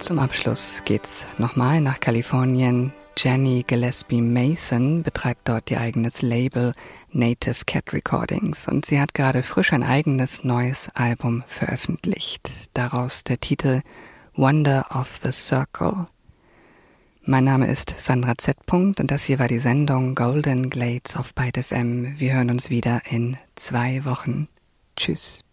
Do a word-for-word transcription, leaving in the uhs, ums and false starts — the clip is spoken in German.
Zum Abschluss geht's nochmal nach Kalifornien. Jenny Gillespie Mason betreibt dort ihr eigenes Label Native Cat Recordings und sie hat gerade frisch ein eigenes neues Album veröffentlicht. Daraus der Titel Wonder of the Circle. Mein Name ist Sandra Z. und das hier war die Sendung Golden Glades auf Byte F M. Wir hören uns wieder in zwei Wochen. Tschüss.